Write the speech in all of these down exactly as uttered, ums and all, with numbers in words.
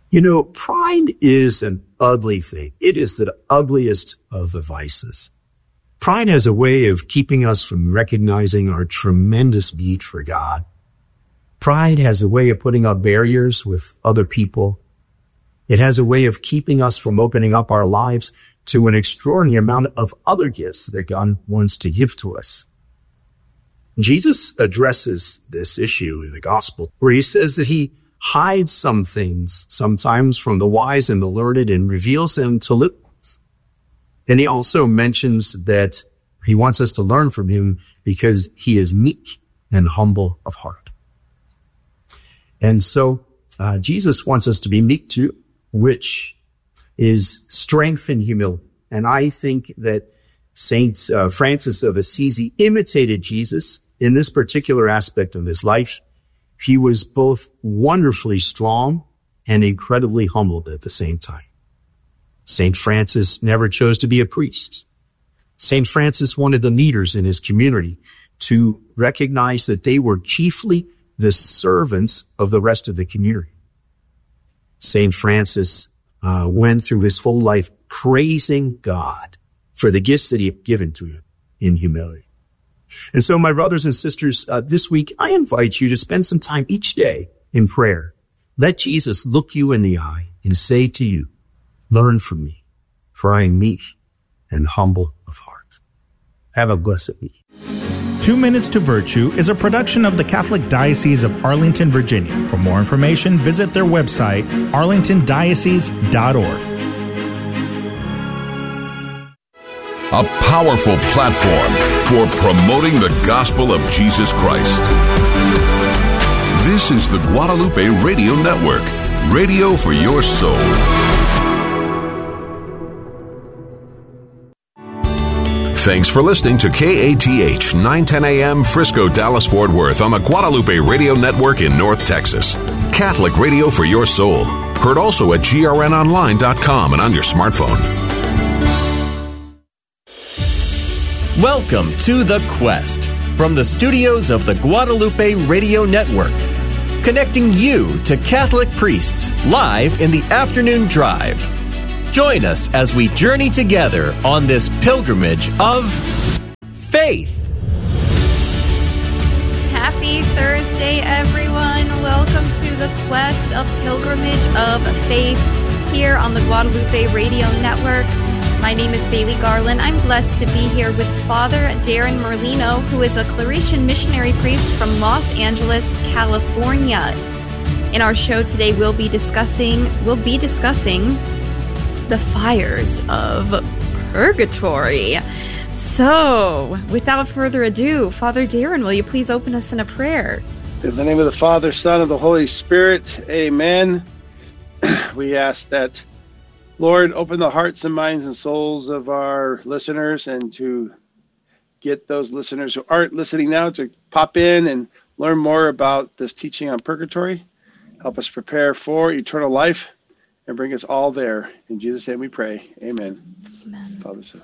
You know, pride is an ugly thing. It is the ugliest of the vices. Pride has a way of keeping us from recognizing our tremendous need for God. Pride has a way of putting up barriers with other people. It has a way of keeping us from opening up our lives to an extraordinary amount of other gifts that God wants to give to us. Jesus addresses this issue in the gospel, where he says that he hides some things sometimes from the wise and the learned and reveals them to little ones. And he also mentions that he wants us to learn from him because he is meek and humble of heart. And so uh, Jesus wants us to be meek too, which is strength and humility. And I think that Saint uh, Francis of Assisi imitated Jesus in this particular aspect of his life. He was both wonderfully strong and incredibly humbled at the same time. Saint Francis never chose to be a priest. Saint Francis wanted the leaders in his community to recognize that they were chiefly the servants of the rest of the community. Saint Francis uh, went through his full life praising God for the gifts that he had given to him in humility. And so, my brothers and sisters, uh, this week, I invite you to spend some time each day in prayer. Let Jesus look you in the eye and say to you, learn from me, for I am meek and humble of heart. Have a blessed week. Two Minutes to Virtue is a production of the Catholic Diocese of Arlington, Virginia. For more information, visit their website, arlington diocese dot org. A powerful platform for promoting the gospel of Jesus Christ. This is the Guadalupe Radio Network, radio for your soul. Thanks for listening to K A T H nine ten A M Frisco, Dallas, Fort Worth on the Guadalupe Radio Network in North Texas. Catholic radio for your soul. Heard also at G R N online dot com and on your smartphone. Welcome to The Quest from the studios of the Guadalupe Radio Network, connecting you to Catholic priests live in the afternoon drive. Join us as we journey together on this pilgrimage of faith. Happy Thursday, everyone. Welcome to the Quest of Pilgrimage of Faith here on the Guadalupe Radio Network. My name is Bailey Garland. I'm blessed to be here with Father Darren Merlino, who is a Claretian missionary priest from Los Angeles, California. In our show today, we'll be discussing we'll be discussing the fires of purgatory. So, without further ado, Father Darren, will you please open us in a prayer? In the name of the Father, Son, and the Holy Spirit, amen. We ask that, Lord, open the hearts and minds and souls of our listeners, and to get those listeners who aren't listening now to pop in and learn more about this teaching on purgatory. Help us prepare for eternal life and bring us all there. In Jesus' name we pray. Amen. Amen. Father, Son.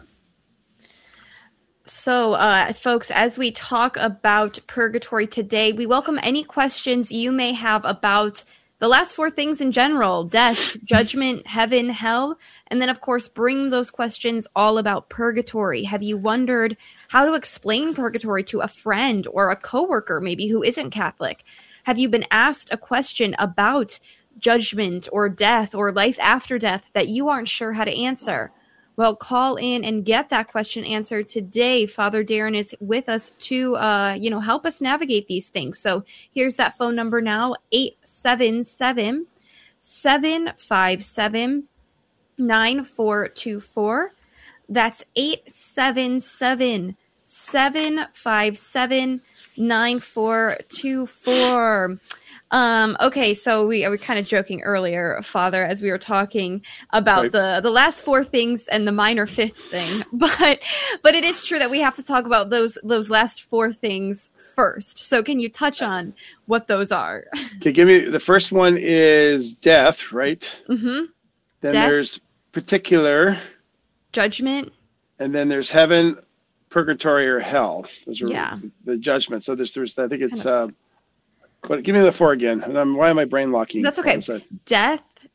So, uh, folks, as we talk about purgatory today, we welcome any questions you may have about the last four things in general: death, judgment, heaven, hell, and then, of course, bring those questions all about purgatory. Have you wondered how to explain purgatory to a friend or a coworker, maybe, who isn't Catholic? Have you been asked a question about judgment or death or life after death that you aren't sure how to answer? Well, call in and get that question answered today. Father Darren is with us to, uh, you know, help us navigate these things. So here's that phone number now, eight seven seven, seven five seven, nine four two four. That's eight seven seven, seven five seven, nine four two four. Um, okay, so we were kind of joking earlier, Father, as we were talking about right. the, the last four things and the minor fifth thing. But but it is true that we have to talk about those those last four things first. So can you touch on what those are? Okay, give me the first one is death, right? Mm-hmm. Then death, there's particular judgment, and then there's heaven, purgatory, or hell. Those are yeah. the judgment. So there's there's I think it's. Kind of. Uh, But give me the four again. Um, why am I brain locking? That's okay. Death,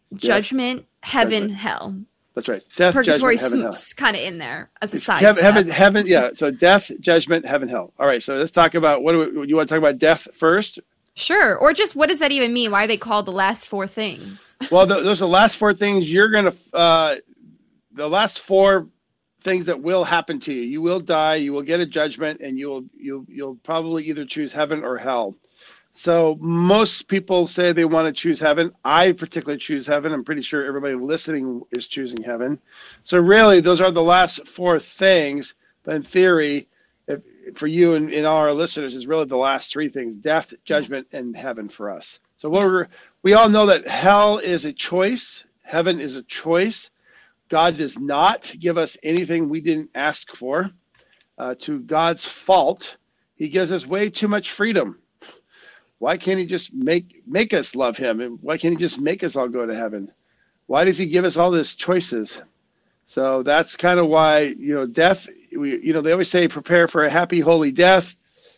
judgment, heaven, judgment. hell. That's right. Death, Purgatory judgment, heaven, hell. kind of in there as a It's side heaven, step. heaven, heaven, yeah. So death, judgment, heaven, hell. All right. So let's talk about what do we, you want to talk about death first? Sure. Or just what does that even mean? Why are they called the last four things? Well, the, those are the last four things you're going to, uh, the last four things that will happen to you. You will die, you will get a judgment, and you will, you'll, you'll probably either choose heaven or hell. So most people say they want to choose heaven. I particularly choose heaven. I'm pretty sure everybody listening is choosing heaven. So really, those are the last four things. But in theory, if, for you and, and all our listeners, is really the last three things: death, judgment, and heaven for us. So we're, we all know that hell is a choice. Heaven is a choice. God does not give us anything we didn't ask for. Uh, to God's fault, he gives us way too much freedom. Why can't he just make make us love him? And why can't he just make us all go to heaven? Why does he give us all these choices? So that's kind of why, you know, death, we, you know, they always say prepare for a happy, holy death.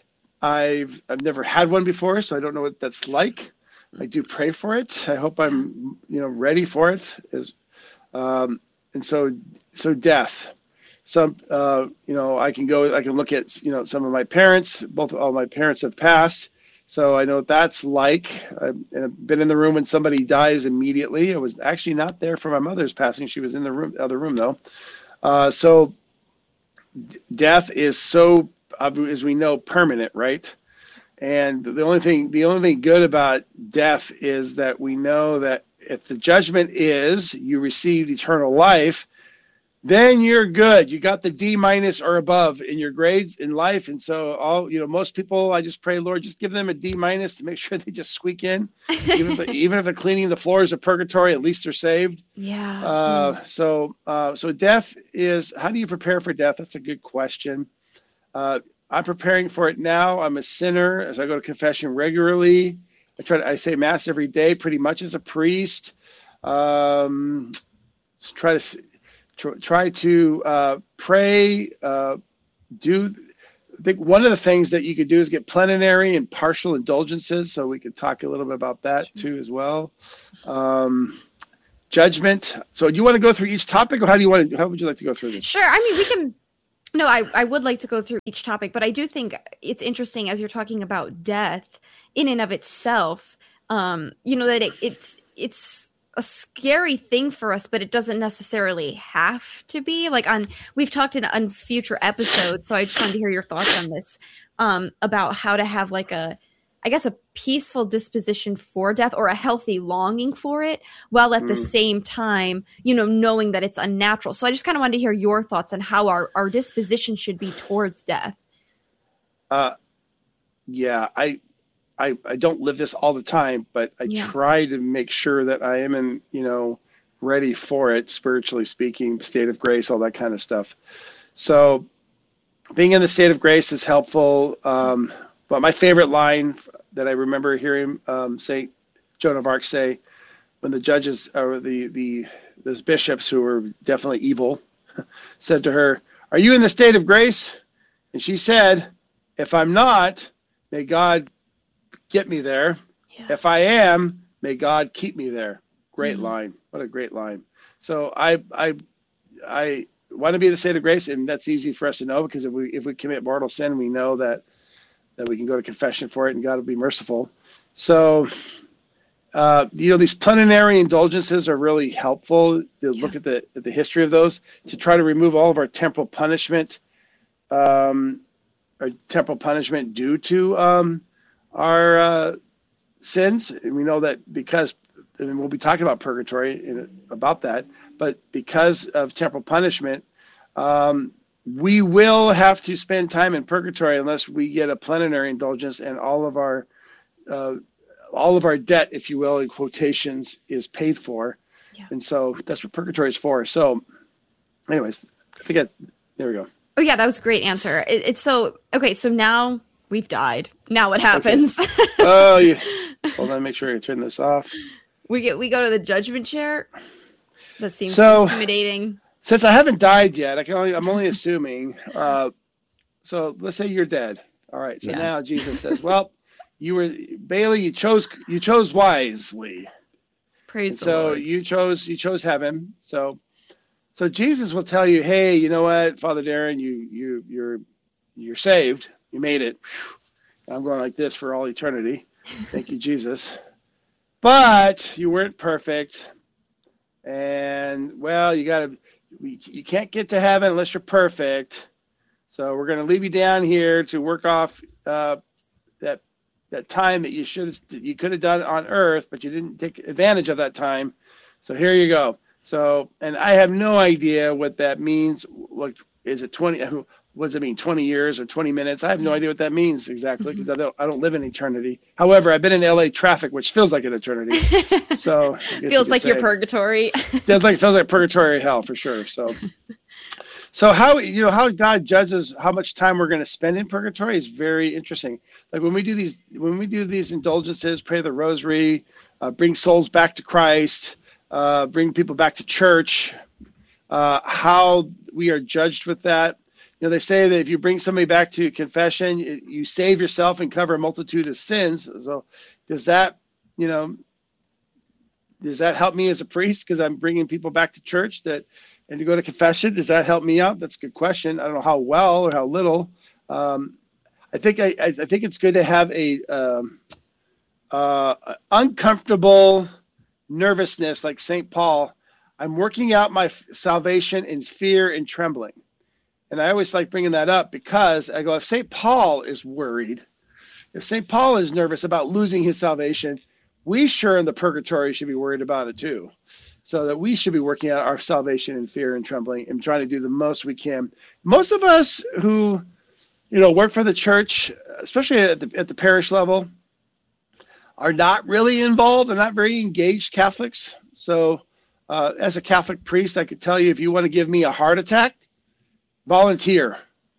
I've I've never had one before, so I don't know what that's like. I do pray for it. I hope I'm, you know, ready for it. Is, um, and so so death. Some, uh, you know, I can go, I can look at, you know, some of my parents. Both all my parents have passed. So I know what that's like. I've, I've been in the room when somebody dies immediately. I was actually not there for my mother's passing. She was in the room, other room though. Uh, so d- death is so, as we know, permanent, right? And the only thing, the only thing good about death is that we know that if the judgment is you received eternal life, then you're good. You got the D minus or above in your grades in life. And so all, you know, most people, I just pray, Lord, just give them a D minus to make sure they just squeak in. Even if, they, even if they're cleaning the floors of purgatory, at least they're saved. Yeah. Uh, mm. So, uh, so death is, how do you prepare for death? That's a good question. Uh, I'm preparing for it now. I'm a sinner as I go to confession regularly. I try to, I say mass every day, pretty much as a priest. Um, just try to, Try to uh, pray, uh, do, I think one of the things that you could do is get plenary and partial indulgences. So we could talk a little bit about that too as well. Um, judgment. So do you want to go through each topic, or how do you want to, how would you like to go through this? Sure. I mean, we can, no, I, I would like to go through each topic, but I do think it's interesting as you're talking about death in and of itself, um, you know, that it, it's, it's, a scary thing for us, but it doesn't necessarily have to be. Like on, we've talked in on future episodes, so I just wanted to hear your thoughts on this, um, about how to have like a, I guess, a peaceful disposition for death or a healthy longing for it, while at mm. the same time, you know, knowing that it's unnatural. So I just kind of wanted to hear your thoughts on how our, our disposition should be towards death. Uh, yeah, I, I, I don't live this all the time, but I yeah. try to make sure that I am in, you know, ready for it, spiritually speaking, state of grace, all that kind of stuff. So being in the state of grace is helpful. Um, but my favorite line that I remember hearing um, Saint Joan of Arc say, when the judges or the, the, those bishops who were definitely evil said to her, "Are you in the state of grace?" And she said, "If I'm not, may God get me there. Yeah. If I am, may God keep me there." Great mm-hmm. line. What a great line. So I I I want to be in the state of grace, and that's easy for us to know, because if we if we commit mortal sin, we know that that we can go to confession for it, and God will be merciful. So uh, you know, these plenary indulgences are really helpful to yeah. look at the at the history of those, to try to remove all of our temporal punishment, um, or temporal punishment due to um, our uh, sins. And we know that because, and we'll be talking about purgatory in, about that, but because of temporal punishment, um, we will have to spend time in purgatory unless we get a plenary indulgence, and all of our uh, all of our debt, if you will, in quotations, is paid for. Yeah. And so that's what purgatory is for. So anyways, I think that's, there we go. Oh yeah, that was a great answer. It, it's so, okay, so now we've died. Now what happens? Okay. Oh, you, hold on, make sure you turn this off. We get we go to the judgment chair. That seems so intimidating. Since I haven't died yet, I can only, I'm only assuming. Uh, so let's say you're dead. All right. So yeah. now Jesus says, "Well, you were Bailey. You chose you chose wisely. Praise the so Lord. you chose you chose heaven. So so Jesus will tell you, hey, you know what, Father Darren, you you you're you're saved. You made it. I'm going like this for all eternity. Thank you, Jesus. But you weren't perfect. And well, you got to you can't get to heaven unless you're perfect. So we're going to leave you down here to work off uh, that that time that you should have, you could have done on earth, but you didn't take advantage of that time. So here you go. So, and I have no idea what that means. What is it? twenty? What does it mean? twenty years or twenty minutes? I have no idea what that means exactly because I don't. I don't live in eternity. However, I've been in L A traffic, which feels like an eternity. So feels you like your purgatory. Feels like feels like purgatory hell for sure. So. So how you know how God judges how much time we're going to spend in purgatory is very interesting. Like when we do these when we do these indulgences, pray the rosary, uh, bring souls back to Christ, uh, bring people back to church, uh, how we are judged with that. You know, they say that if you bring somebody back to confession, you save yourself and cover a multitude of sins. So does that, you know, does that help me as a priest because I'm bringing people back to church that and to go to confession? Does that help me out? That's a good question. I don't know how well or how little. Um, I think I, I think it's good to have a um, uh, uncomfortable nervousness like Saint Paul. I'm working out my f- salvation in fear and trembling. And I always like bringing that up because I go, if Saint Paul is worried, if Saint Paul is nervous about losing his salvation, we sure in the purgatory should be worried about it too. So that we should be working out our salvation in fear and trembling and trying to do the most we can. Most of us who, you know, work for the church, especially at the at the parish level, are not really involved. They're not very engaged Catholics. So uh, as a Catholic priest, I could tell you, if you want to give me a heart attack, volunteer.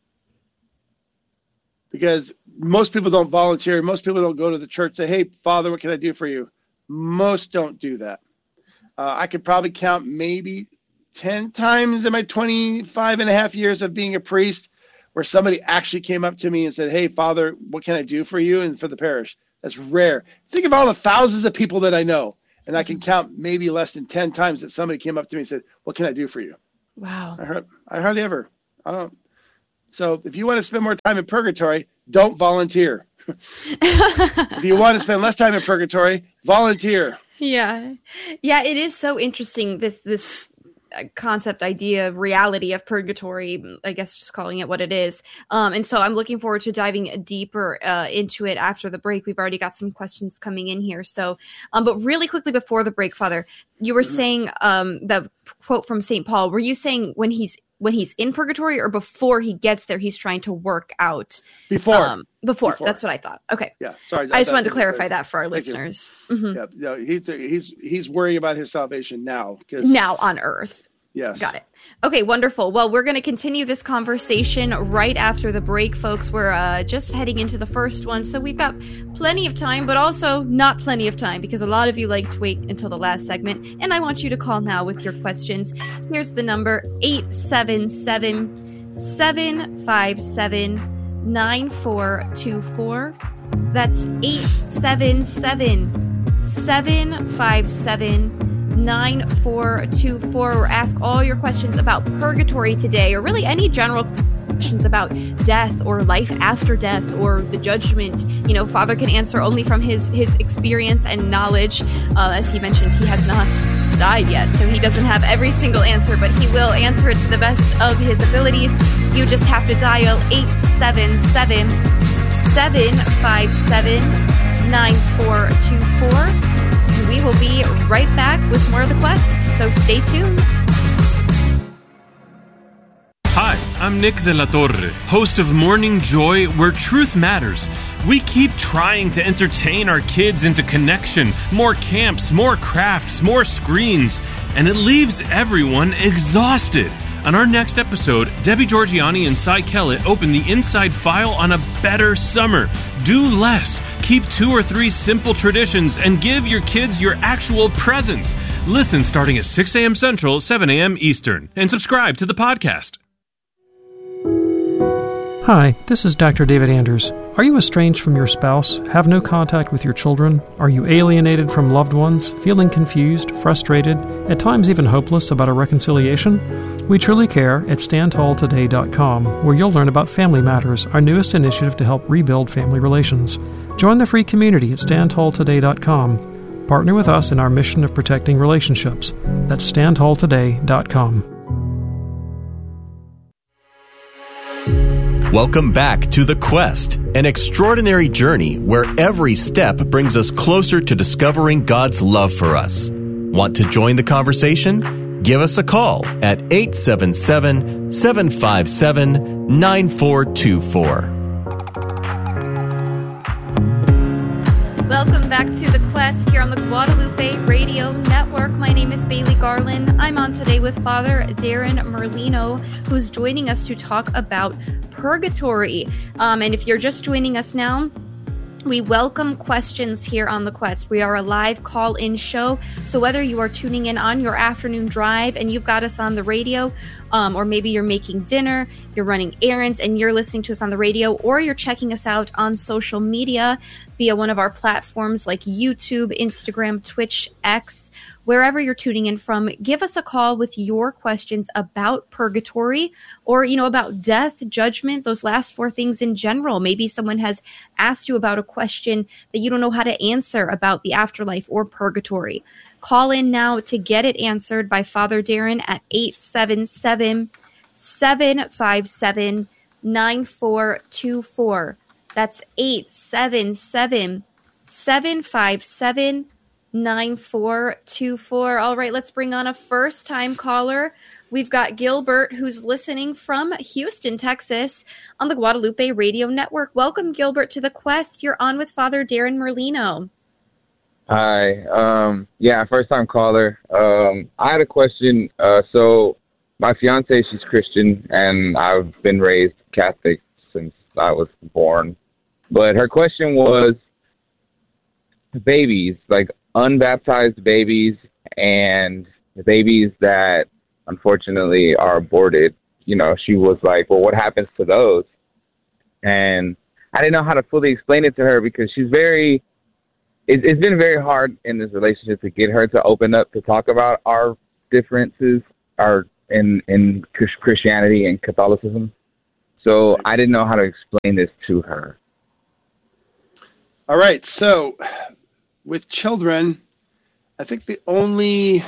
Because most people don't volunteer. Most people don't go to the church and say, hey, Father, what can I do for you? Most don't do that. Uh, I could probably count maybe ten times in my twenty-five and a half years of being a priest where somebody actually came up to me and said, hey, Father, what can I do for you and for the parish? That's rare. Think of all the thousands of people that I know, and I can count maybe less than ten times that somebody came up to me and said, what can I do for you? Wow. I, heard, I hardly ever. I don't. So if you want to spend more time in purgatory, don't volunteer. If you want to spend less time in purgatory, volunteer. Yeah. Yeah, it is so interesting, this this concept, idea, reality of purgatory, I guess just calling it what it is. Um, and so I'm looking forward to diving deeper uh, into it after the break. We've already got some questions coming in here. So, um, but really quickly before the break, Father, you were mm-hmm. saying um, the quote from Saint Paul. Were you saying when he's when he's in purgatory or before he gets there, he's trying to work out? Before. Um, before. Before. That's what I thought. Okay. Yeah. Sorry. I just wanted to clarify clear. that for our Thank listeners. Mm-hmm. Yeah. No, he's, he's, he's worrying about his salvation now. Now on earth. Yes. Got it. Okay, wonderful. Well, we're going to continue this conversation right after the break, folks. We're uh, just heading into the first one, so we've got plenty of time, but also not plenty of time because a lot of you like to wait until the last segment, and I want you to call now with your questions. Here's the number, eight seven seven, seven five seven, nine four two four. That's eight seven seven, seven five seven, nine four two four, or ask all your questions about purgatory today, or really any general questions about death or life after death or the judgment. You know, Father can answer only from his his experience and knowledge. Uh, as he mentioned, he has not died yet, so he doesn't have every single answer, but he will answer it to the best of his abilities. You just have to dial eight seven seven, seven five seven, nine four two four. We will be right back with more of The Quest, so stay tuned. Hi, I'm Nick de la Torre, host of Morning Joy, where truth matters. We keep trying to entertain our kids into connection, more camps, more crafts, more screens, and it leaves everyone exhausted. On our next episode, Debbie Georgiani and Cy Kellett open the inside file on a better summer. Do less. Keep two or three simple traditions and give your kids your actual presents. Listen starting at six a.m. Central, seven a.m. Eastern, and subscribe to the podcast. Hi, this is Doctor David Anders. Are you estranged from your spouse, have no contact with your children? Are you alienated from loved ones, feeling confused, frustrated, at times even hopeless about a reconciliation? We truly care at stand tall today dot com, where you'll learn about Family Matters, our newest initiative to help rebuild family relations. Join the free community at stand tall today dot com. Partner with us in our mission of protecting relationships. That's stand tall today dot com. Welcome back to The Quest, an extraordinary journey where every step brings us closer to discovering God's love for us. Want to join the conversation? Give us a call at eight seven seven, seven five seven, nine four two four. Welcome back to The Quest here on the Guadalupe Radio Network. My name is Bailey Garland. I'm on today with Father Darren Merlino, who's joining us to talk about purgatory. Um, and if you're just joining us now, we welcome questions here on The Quest. We are a live call-in show, so whether you are tuning in on your afternoon drive and you've got us on the radio, um, or maybe you're making dinner, you're running errands, and you're listening to us on the radio, or you're checking us out on social media via one of our platforms like YouTube, Instagram, Twitch, X, wherever you're tuning in from, give us a call with your questions about purgatory or, you know, about death, judgment, those last four things in general. Maybe someone has asked you about a question that you don't know how to answer about the afterlife or purgatory. Call in now to get it answered by Father Darren at eight seven seven, seven five seven, nine four two four. That's eight seven seven, seven five seven, nine four two four. All right, let's bring on a first-time caller. We've got Gilbert, who's listening from Houston, Texas, on the Guadalupe Radio Network. Welcome, Gilbert, to The Quest. You're on with Father Darren Merlino. Hi. Um, yeah, first-time caller. Um, I had a question. Uh, so my fiance, she's Christian, and I've been raised Catholic since I was born. But her question was babies, like unbaptized babies and babies that unfortunately are aborted. You know, she was like, well, what happens to those? And I didn't know how to fully explain it to her because she's very, it, it's been very hard in this relationship to get her to open up to talk about our differences our in, in Christianity and Catholicism. So I didn't know how to explain this to her. All right, so with children, I think the only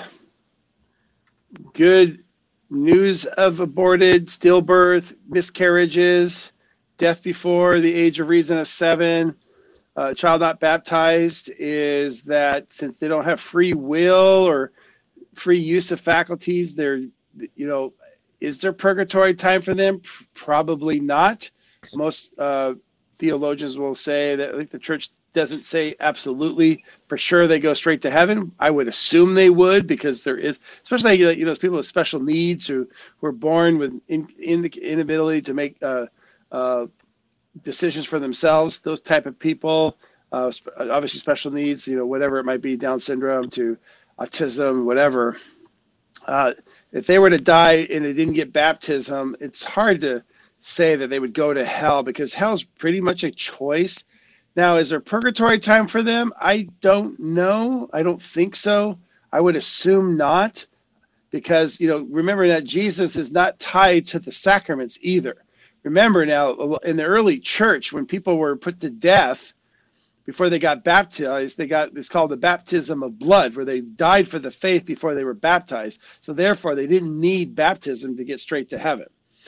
good news of aborted, stillbirth, miscarriages, death before the age of reason of seven, uh, child not baptized, is that since they don't have free will or free use of faculties, they're, you know, is there purgatory time for them? Probably not. Most uh, theologians will say that, I think the church doesn't say absolutely for sure they go straight to heaven. I would assume they would, because there is, especially, you know, those people with special needs who were born with in, in the inability to make uh, uh, decisions for themselves. Those type of people, uh, obviously special needs, you know, whatever it might be, Down syndrome to autism, whatever. Uh, if they were to die and they didn't get baptism, it's hard to say that they would go to hell, because hell's pretty much a choice. Now, is there purgatory time for them? I don't know. I don't think so. I would assume not, because, you know, remember that Jesus is not tied to the sacraments either. Remember now, in the early church, when people were put to death before they got baptized, they got, it's called the baptism of blood, where they died for the faith before they were baptized. So therefore, they didn't need baptism to get straight to heaven.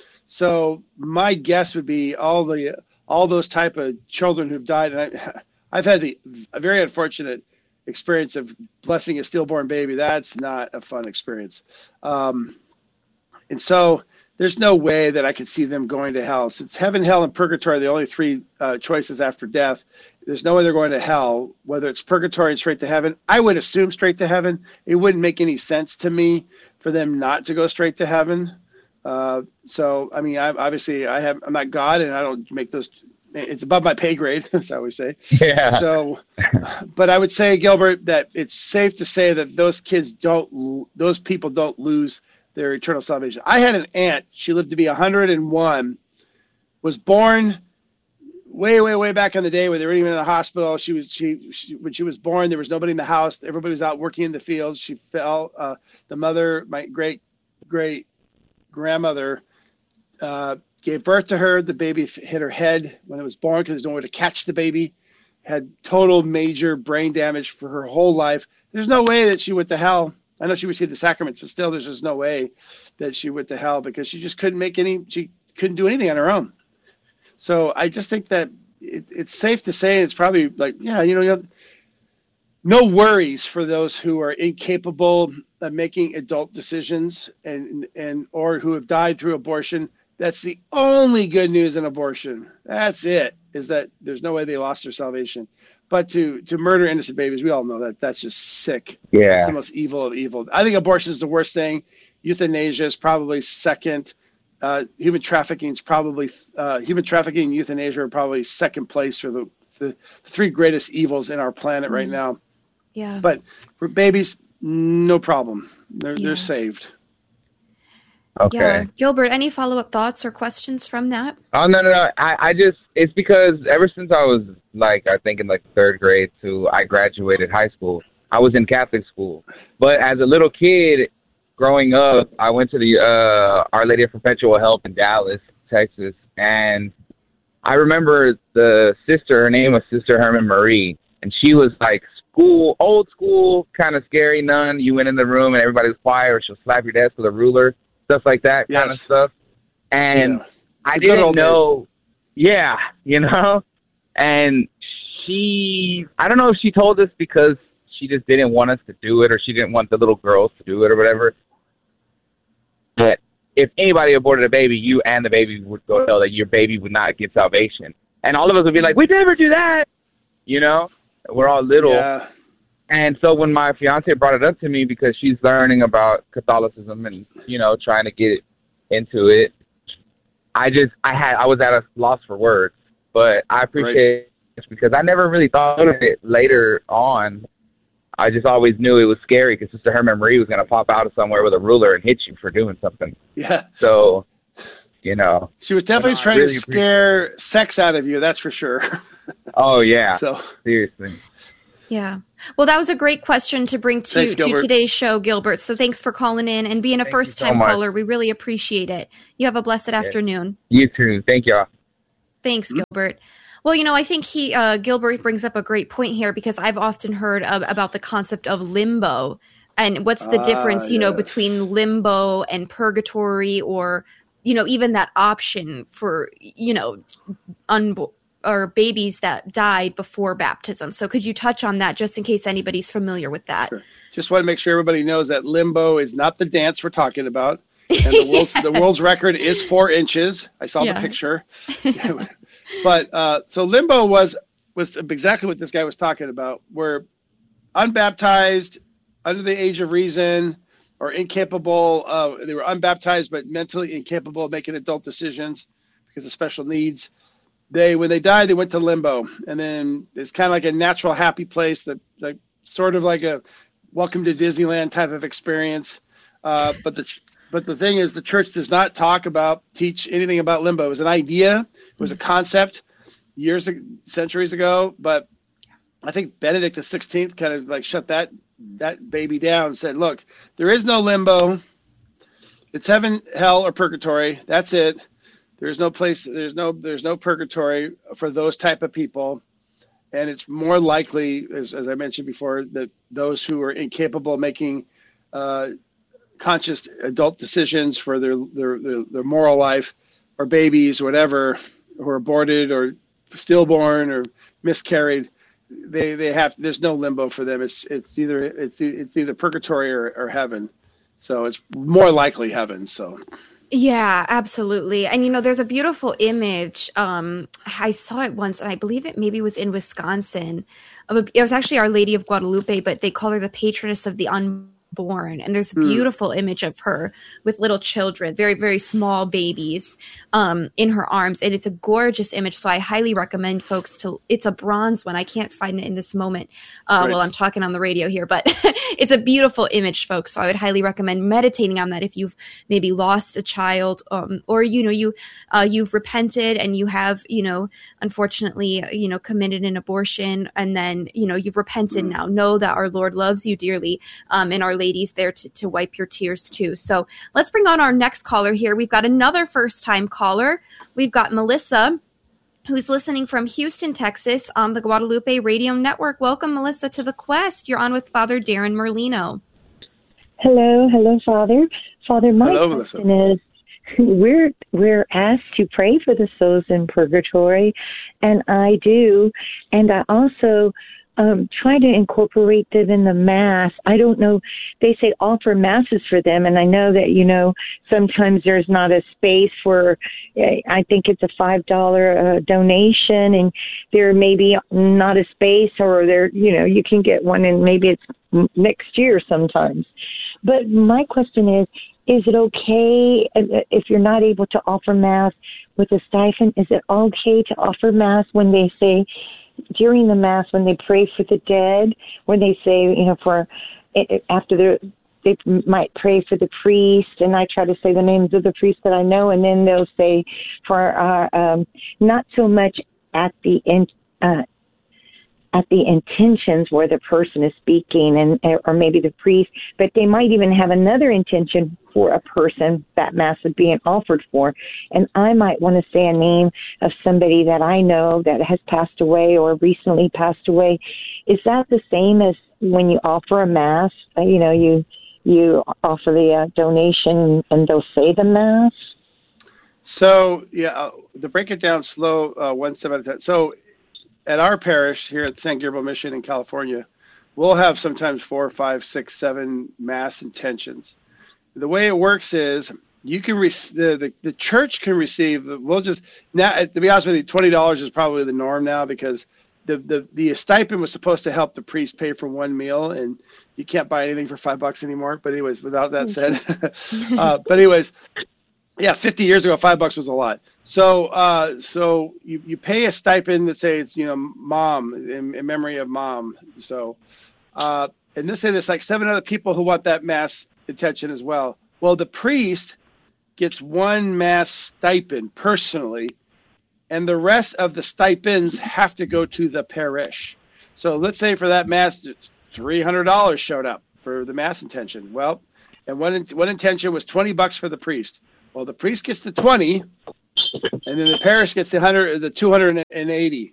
So my guess would be all the all those type of children who've died. And I, I've had the a very unfortunate experience of blessing a stillborn baby. That's not a fun experience. Um, and so there's no way that I could see them going to hell. Since heaven, hell, and purgatory are the only three uh, choices after death, there's no way they're going to hell, whether it's purgatory and straight to heaven. I would assume straight to heaven. It wouldn't make any sense to me for them not to go straight to heaven. Uh, so, I mean, I obviously I have, I'm not God, and I don't make those, it's above my pay grade, as I always say. Yeah. So, but I would say, Gilbert, that it's safe to say that those kids don't, those people don't lose their eternal salvation. I had an aunt, she lived to be one hundred and one was born way, way, way back in the day where they were even in the hospital. She was, she, she when she was born, there was nobody in the house. Everybody was out working in the fields. She fell. Uh, the mother, my great, great grandmother, uh, gave birth to her. The baby hit her head when it was born because there's no way to catch the baby. Had total major brain damage for her whole life. There's no way that she went to hell. I know she received the sacraments, but still there's just no way that she went to hell because she just couldn't make any, she couldn't do anything on her own. So I just think that it, it's safe to say it's probably like, yeah, you know, you know, no worries for those who are incapable of making adult decisions and, and, or who have died through abortion. That's the only good news in abortion. That's it, is that there's no way they lost their salvation. But to, to murder innocent babies, we all know that that's just sick. Yeah. It's the most evil of evil. I think abortion is the worst thing. Euthanasia is probably second. Uh, human trafficking is probably, uh, human trafficking and euthanasia are probably second place for the, the three greatest evils in our planet right now. Yeah. But for babies, no problem. They're, Yeah. they're saved. Okay. Yeah. Gilbert, any follow-up thoughts or questions from that? Oh, no, no, no. I, I just, it's because ever since I was like, I think in like third grade to I graduated high school, I was in Catholic school. But as a little kid growing up, I went to the uh, Our Lady of Perpetual Help in Dallas, Texas. And I remember the sister, her name was Sister Herman Marie. And she was like school, old school, kind of scary nun. You went in the room and everybody was quiet, or she'll slap your desk with a ruler. Stuff like that Yes. kind of stuff. And Yeah. I The good didn't old know. Yeah, you know? And she, I don't know if she told us because she just didn't want us to do it or she didn't want the little girls to do it or whatever. But if anybody aborted a baby, you and the baby would go tell that your baby would not get salvation. And all of us would be like, we'd never do that. You know? We're all little. Yeah. And so when my fiance brought it up to me because she's learning about Catholicism and, you know, trying to get into it, I just, I had, I was at a loss for words. But I appreciate it because I never really thought of it later on. I just always knew it was scary because Sister Herman Marie was going to pop out of somewhere with a ruler and hit you for doing something. Yeah. So, you know. She was definitely no, trying really to scare sex out of you, that's for sure. Oh, yeah. So seriously. Yeah. Well, that was a great question to bring to, Thanks, to Gilbert. today's show, Gilbert. So thanks for calling in and being a Thank you first-time so much. caller. We really appreciate it. You have a blessed afternoon. You too. Thank y'all. Thanks, Gilbert. Well, you know, I think he uh, Gilbert brings up a great point here because I've often heard of, about the concept of limbo and what's the Ah, difference, you know, yes. between limbo and purgatory, or, you know, even that option for, you know, unborn or babies that died before baptism. So could you touch on that just in case anybody's familiar with that? Sure. Just want to make sure everybody knows that limbo is not the dance we're talking about. And the world's, the world's record is four inches. I saw Yeah. the picture. But uh, so limbo was was exactly what this guy was talking about, where unbaptized, under the age of reason, or incapable, uh, they were unbaptized but mentally incapable of making adult decisions because of special needs. They, when they died, they went to limbo, and then it's kind of like a natural happy place, that like sort of like a welcome to Disneyland type of experience. Uh, but the but the thing is, the church does not talk about, teach anything about limbo. It was an idea, it was a concept years, centuries ago. But I think Benedict the sixteenth kind of like shut that that baby down and said, look, there is no limbo. It's heaven, hell, or purgatory. That's it. There's no place. There's no. There's no purgatory for those type of people, and it's more likely, as, as I mentioned before, that those who are incapable of making uh, conscious adult decisions for their, their their their moral life, or babies, or whatever, who are aborted or stillborn or miscarried, they they have. There's no limbo for them. It's it's either it's it's either purgatory or, or heaven. So it's more likely heaven. So. Yeah, absolutely. And, you know, there's a beautiful image. Um, I saw it once, and I believe it maybe was in Wisconsin. Of a, it was actually Our Lady of Guadalupe, but they call her the patroness of the unborn. born. And there's a beautiful mm. image of her with little children, very, very small babies um, in her arms. And it's a gorgeous image. So I highly recommend folks to, it's a bronze one. I can't find it in this moment uh, right. while I'm talking on the radio here, but it's a beautiful image, folks. So I would highly recommend meditating on that if you've maybe lost a child um, or, you know, you, uh, you've repented and you have, you know, unfortunately, you know, committed an abortion and then, you know, you've repented mm. now. Know that our Lord loves you dearly um, and Our Lady's there to, to wipe your tears too. So let's bring on our next caller here. We've got another first-time caller. We've got Melissa, who's listening from Houston, Texas on the Guadalupe Radio Network. Welcome, Melissa, to the Quest. You're on with Father Darren Merlino. Hello. Hello, Father. Father, my Hello, question Melissa. is, we're we're asked to pray for the souls in purgatory, and I do, and I also um, try to incorporate them in the Mass. I don't know, they say offer Masses for them, and I know that, you know, sometimes there's not a space for, I think it's a five dollars uh, donation, and there may be not a space, or there, you know, you can get one, and maybe it's next year sometimes. But my question is, is it okay if you're not able to offer Mass with a stipend? Is it okay to offer Mass when they say, during the Mass, when they pray for the dead, when they say, you know, for after the, they might pray for the priest, and I try to say the names of the priests that I know, and then they'll say for our, um, not so much at the end, uh, at the intentions where the person is speaking, and or maybe the priest, but they might even have another intention for a person that Mass is being offered for. And I might want to say a name of somebody that I know that has passed away or recently passed away. Is that the same as when you offer a Mass? Uh, you know, you you offer the uh, donation and they'll say the Mass? So, yeah, uh, to break it down slow, uh, one step at a time. So, at our parish here at San Gabriel Mission in California, we'll have sometimes four, five, six, seven Mass intentions. The way it works is you can re- the, the the church can receive. We'll just now, to be honest with you, twenty dollars is probably the norm now, because the, the the stipend was supposed to help the priest pay for one meal, and you can't buy anything for five bucks anymore. But anyways, without that said, uh, but anyways. Yeah, fifty years ago, five bucks was a lot. So, uh, so you, you pay a stipend that say it's, you know, mom, in, in memory of mom. So, uh, and let's say there's like seven other people who want that Mass intention as well. Well, the priest gets one Mass stipend personally, and the rest of the stipends have to go to the parish. So let's say for that Mass, three hundred dollars showed up for the Mass intention. Well, and one, one intention was twenty bucks for the priest. Well, the priest gets the twenty, and then the parish gets the hundred, the two hundred and eighty.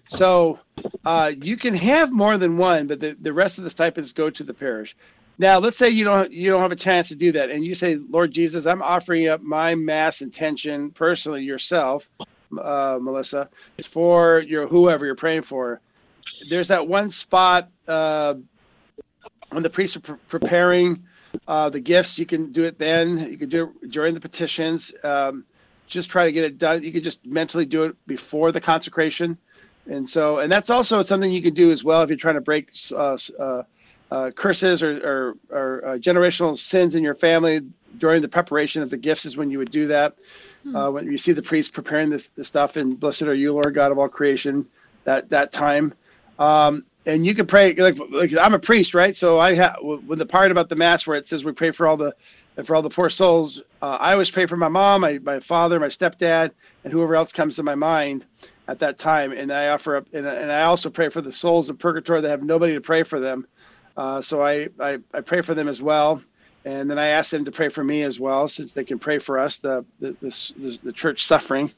So uh, you can have more than one, but the, the rest of the stipends go to the parish. Now, let's say you don't you don't have a chance to do that, and you say, Lord Jesus, I'm offering up my Mass intention personally, yourself, uh, Melissa, for your whoever you're praying for. There's that one spot uh, when the priests are pre- preparing. Uh, the gifts, you can do it then. You can do it during the petitions. Um, just try to get it done. You can just mentally do it before the consecration. And so, and that's also something you can do as well if you're trying to break uh, uh, uh, curses or, or, or uh, generational sins in your family. During the preparation of the gifts is when you would do that. Hmm. Uh, when you see the priest preparing this, this stuff, and blessed are you, Lord God of all creation, that, that time. Um, And you can pray, like, like I'm a priest, right? So I have, when the part about the Mass where it says we pray for all the, for all the poor souls, uh, I always pray for my mom, my, my father, my stepdad, and whoever else comes to my mind at that time. And I offer up, and, and I also pray for the souls in purgatory that have nobody to pray for them. Uh, so I, I, I pray for them as well. And then I ask them to pray for me as well, since they can pray for us, the, the, the, the church suffering.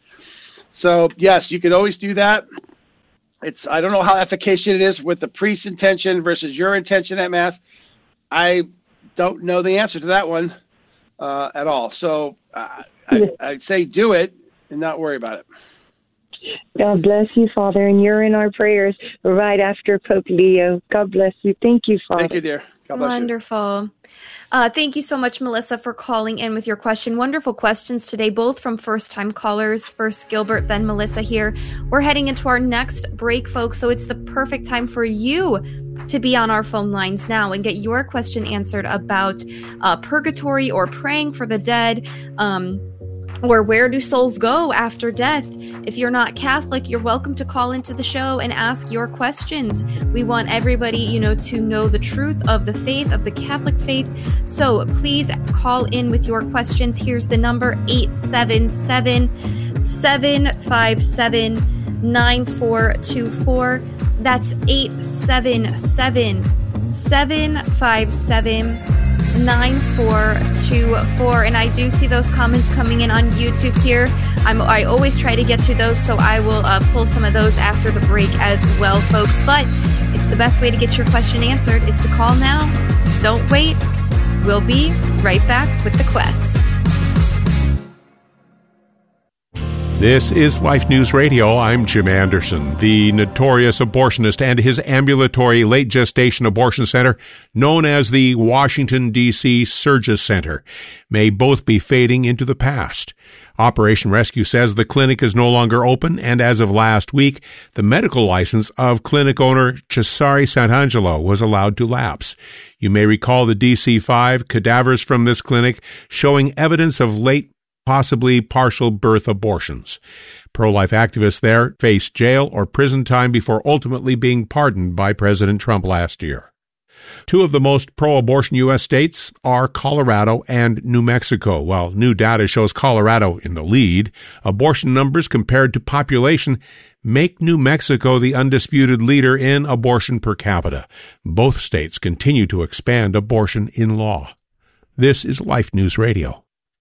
So yes, you could always do that. It's, I don't know how efficacious it is with the priest's intention versus your intention at Mass. I don't know the answer to that one uh, at all. So uh, I, I'd say do it and not worry about it. God bless you, Father, and you're in our prayers right after Pope Leo. God bless you. Thank you, Father. Thank you, dear. God bless Wonderful. You. Uh, thank you so much, Melissa, for calling in with your question. Wonderful questions today, both from first-time callers. First Gilbert, then Melissa here. We're heading into our next break, folks, so it's the perfect time for you to be on our phone lines now and get your question answered about uh, purgatory or praying for the dead, um, or where do souls go after death. If you're not Catholic, you're welcome to call into the show and ask your questions. We want everybody, you know, to know the truth of the faith, of the Catholic faith. So please call in with your questions. Here's the number, eight seven seven, seven five seven, nine four two four. That's eight seven seven, seven five seven, nine four two four. And I do see those comments coming in on YouTube here. I'm, I always try to get to those, so I will uh, pull some of those after the break as well, folks. But it's the best way to get your question answered is to call now. Don't wait. We'll be right back with The Quest. This is Life News Radio. I'm Jim Anderson. The notorious abortionist and his ambulatory late gestation abortion center, known as the Washington, D C Surges Center, may both be fading into the past. Operation Rescue says the clinic is no longer open, and as of last week, the medical license of clinic owner Cesare Santangelo was allowed to lapse. You may recall the D C five cadavers from this clinic showing evidence of late, possibly partial birth abortions. Pro-life activists there faced jail or prison time before ultimately being pardoned by President Trump last year. Two of the most pro-abortion U S states are Colorado and New Mexico. While new data shows Colorado in the lead, abortion numbers compared to population make New Mexico the undisputed leader in abortion per capita. Both states continue to expand abortion in law. This is Life News Radio.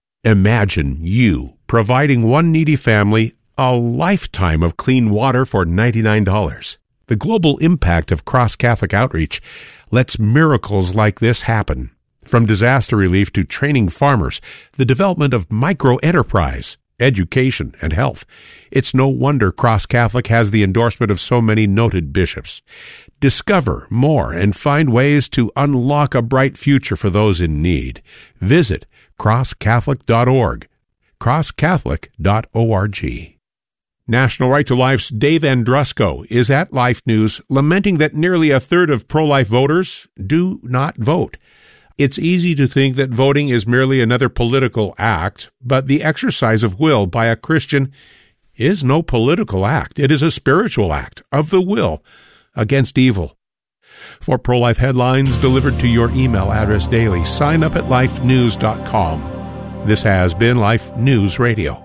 Imagine you providing one needy family a lifetime of clean water for ninety-nine dollars. The global impact of cross-Catholic outreach lets miracles like this happen. From disaster relief to training farmers, the development of micro-enterprise, education, and health. It's no wonder Cross Catholic has the endorsement of so many noted bishops. Discover more and find ways to unlock a bright future for those in need. Visit cross catholic dot org, cross catholic dot org. National Right to Life's Dave Andrusko is at Life News lamenting that nearly a third of pro-life voters do not vote. It's easy to think that voting is merely another political act, but the exercise of will by a Christian is no political act. It is a spiritual act of the will against evil. For pro-life headlines delivered to your email address daily, sign up at life news dot com. This has been Life News Radio.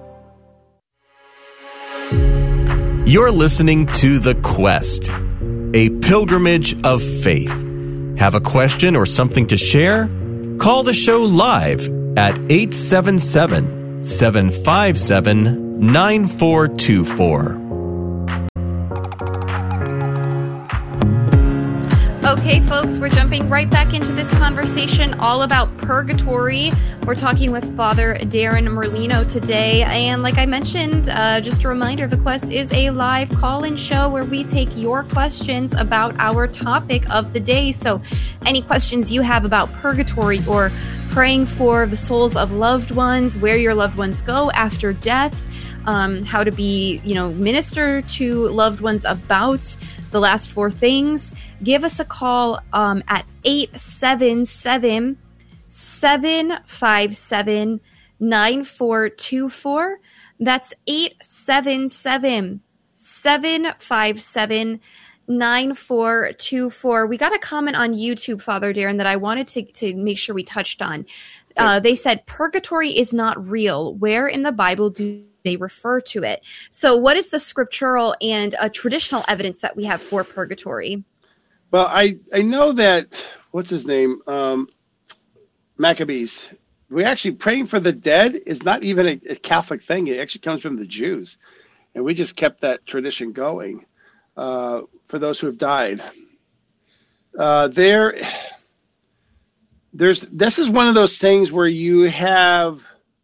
You're listening to The Quest, a pilgrimage of faith. Have a question or something to share? Call the show live at eight seven seven, seven five seven, nine four two four. Okay, folks, we're jumping right back into this conversation all about purgatory. We're talking with Father Darren Merlino today. And like I mentioned, uh, just a reminder, The Quest is a live call-in show where we take your questions about our topic of the day. So any questions you have about purgatory or praying for the souls of loved ones, where your loved ones go after death, um, how to be, you know, minister to loved ones about the last four things, give us a call um, at eight seven seven, seven five seven, nine four two four. That's eight seven seven, seven five seven, nine four two four. We got a comment on YouTube, Father Darren, that I wanted to, to make sure we touched on. Uh, they said, purgatory is not real. Where in the Bible do they refer to it? So what is the scriptural and uh, traditional evidence that we have for purgatory? Well, I, I know that, what's his name? Um, Maccabees. We actually, praying for the dead is not even a, a Catholic thing. It actually comes from the Jews. And we just kept that tradition going uh, for those who have died. Uh, there, there's, this is one of those things where you have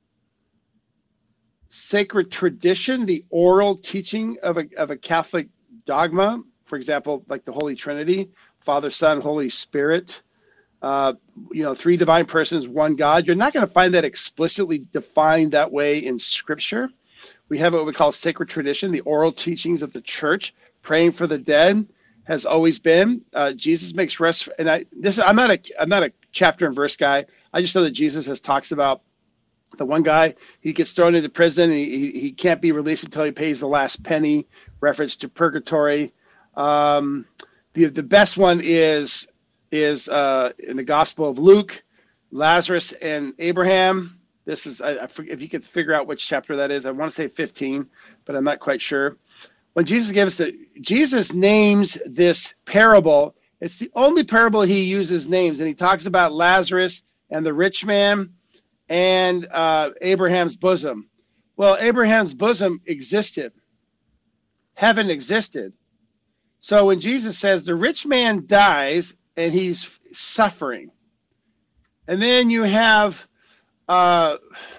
sacred tradition, the oral teaching of a, of a Catholic dogma, for example, like the Holy Trinity, Father, Son, Holy Spirit, uh, you know, three divine persons, one God. You're not going to find that explicitly defined that way in Scripture. We have what we call sacred tradition, the oral teachings of the church, praying for the dead. has always been. Uh, Jesus makes rest, and I this I'm not a I'm not a chapter and verse guy. I just know that Jesus has talks about the one guy, he gets thrown into prison, and he he can't be released until he pays the last penny. Reference to purgatory. Um, the the best one is is uh, in the Gospel of Luke, Lazarus and Abraham. This is I, I forget, if you could figure out which chapter that is. I want to say fifteen, but I'm not quite sure. When Jesus gives the Jesus names this parable, it's the only parable he uses names, and he talks about Lazarus and the rich man and uh, Abraham's bosom. Well, Abraham's bosom existed. Heaven existed. So when Jesus says the rich man dies and he's suffering, and then you have uh,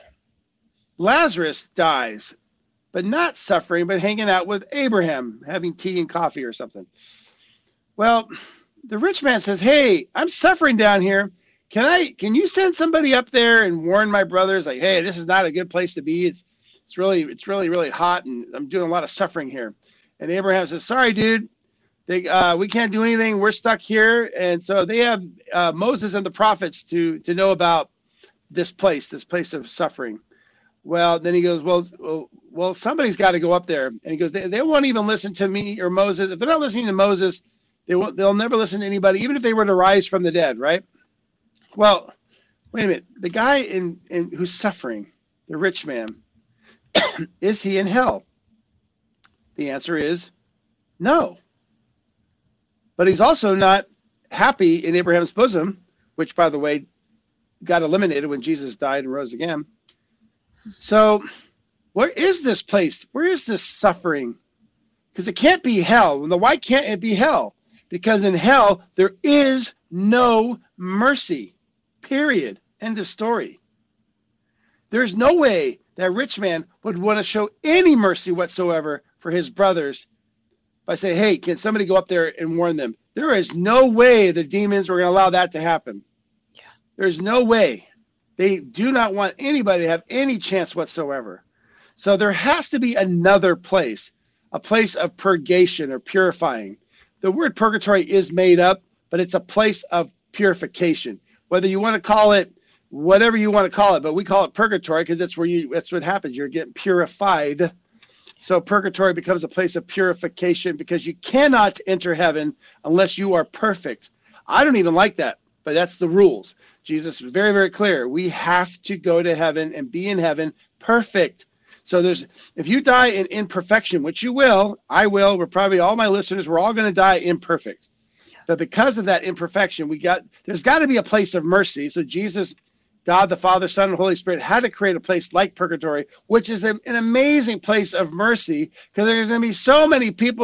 Lazarus dies, but not suffering, but hanging out with Abraham, having tea and coffee or something. Well, the rich man says, hey, I'm suffering down here. Can I? Can you send somebody up there and warn my brothers, like, hey, this is not a good place to be. It's it's really it's really really hot, and I'm doing a lot of suffering here. And Abraham says, sorry, dude, they uh, we can't do anything. We're stuck here. And so they have uh, Moses and the prophets to to know about this place, this place of suffering. Well, then he goes, well, well, well somebody's got to go up there. And he goes, they, they won't even listen to me or Moses. If they're not listening to Moses, they won't. They'll never listen to anybody, even if they were to rise from the dead, right? Well, wait a minute. The guy in, in who's suffering, the rich man, is he in hell? The answer is no. But he's also not happy in Abraham's bosom, which, by the way, got eliminated when Jesus died and rose again. So where is this place? Where is this suffering? Because it can't be hell. And the why can't it be hell? Because in hell, there is no mercy. Period. End of story. There's no way that rich man would want to show any mercy whatsoever for his brothers by saying, hey, can somebody go up there and warn them? There is no way the demons were going to allow that to happen. Yeah. There's no way. They do not want anybody to have any chance whatsoever. So there has to be another place, a place of purgation or purifying. The word purgatory is made up, but it's a place of purification. Whether you want to call it whatever you want to call it, but we call it purgatory because that's where you that's what happens. You're getting purified. So purgatory becomes a place of purification because you cannot enter heaven unless you are perfect. I don't even like that, but that's the rules. Jesus is very, very clear. We have to go to heaven and be in heaven perfect. So there's if you die in imperfection, which you will, I will, we're probably all my listeners, we're all going to die imperfect. But because of that imperfection, we got there's got to be a place of mercy. So Jesus, God, the Father, Son, and Holy Spirit had to create a place like purgatory, which is a, an amazing place of mercy because there's going to be so many people